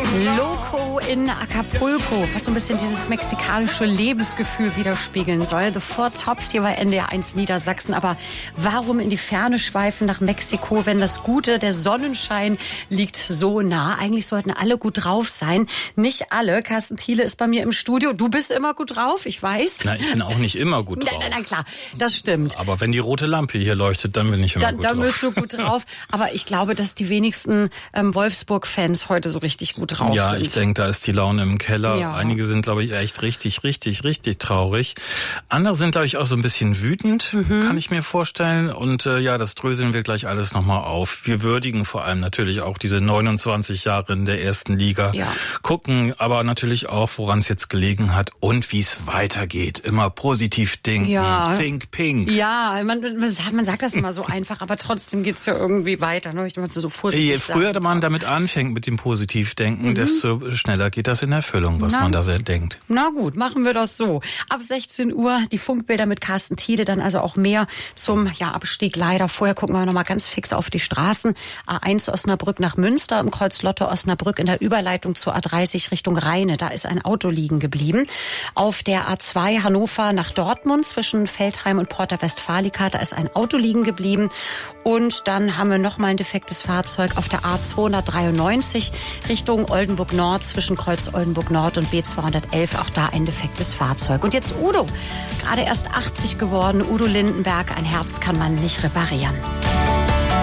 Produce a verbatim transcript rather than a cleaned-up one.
Loco in Acapulco, was so ein bisschen dieses mexikanische Lebensgefühl widerspiegeln soll. The Four Tops hier bei N D R eins Niedersachsen. Aber warum in die Ferne schweifen nach Mexiko, wenn das Gute, der Sonnenschein liegt so nah? Eigentlich sollten alle gut drauf sein. Nicht alle. Carsten Thiele ist bei mir im Studio. Du bist immer gut drauf, ich weiß. Na, ich bin auch nicht immer gut drauf. Nein, nein, nein, klar, das stimmt. Aber wenn die rote Lampe hier leuchtet, dann bin ich immer dann, gut dann drauf. Dann bist du gut drauf. Aber ich glaube, dass die wenigsten ähm, Wolfsburg-Fans heute so richtig gut drauf ja, sind. Ja, ich denke, da ist die Laune im Keller. Ja. Einige sind, glaube ich, echt richtig, richtig, richtig traurig. Andere sind, glaube ich, auch so ein bisschen wütend, mhm. kann ich mir vorstellen. Und äh, ja, das dröseln wir gleich alles nochmal auf. Wir würdigen vor allem natürlich auch diese neunundzwanzig Jahre in der ersten Liga. Ja. Gucken aber natürlich auch, woran es jetzt gelegen hat und wie es weitergeht. Immer positiv denken. Ja. Think pink. Ja, man, man, sagt, man sagt das immer so einfach, aber trotzdem geht's ja irgendwie weiter. Ne? Ich muss so vorsichtig Je früher sagen. man damit anfängt mit dem Positivdenken, mhm. desto schneller geht das in Erfüllung, was Na, man da denkt. Na gut, machen wir das so. Ab sechzehn Uhr die Funkbilder mit Carsten Thiele, dann also auch mehr zum ja, Abstieg leider. Vorher gucken wir noch mal ganz fix auf die Straßen. A eins Osnabrück nach Münster, im Kreuz Lotto Osnabrück in der Überleitung zur A dreißig Richtung Rheine. Da ist ein Auto liegen geblieben. Auf der A zwei Hannover nach Dortmund zwischen Feldheim und Porta Westfalica, da ist ein Auto liegen geblieben. Und dann haben wir noch mal ein defektes Fahrzeug auf der A zweihundertdreiundneunzig Richtung Oldenburg Nord zwischen Kreuz Oldenburg Nord und B zweihundertelf. Auch da ein defektes Fahrzeug. Und jetzt Udo, gerade erst achtzig geworden. Udo Lindenberg, ein Herz kann man nicht reparieren.